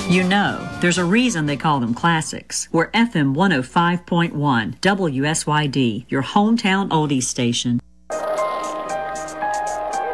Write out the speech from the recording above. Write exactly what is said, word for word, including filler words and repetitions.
You know, there's a reason they call them classics. We're F M one oh five point one, W S Y D, your hometown oldies station.